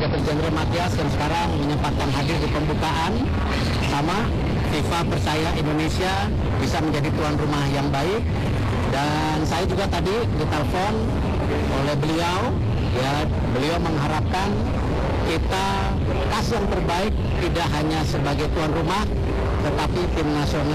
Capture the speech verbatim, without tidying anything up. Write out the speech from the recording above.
Sekretari Jenderal Matias yang sekarang menyempatkan hadir di pembukaan. Sama, FIFA percaya Indonesia bisa menjadi tuan rumah yang baik. Dan saya juga tadi ditelepon oleh beliau, ya beliau mengharapkan kita kasih yang terbaik tidak hanya sebagai tuan rumah, tetapi tim nasional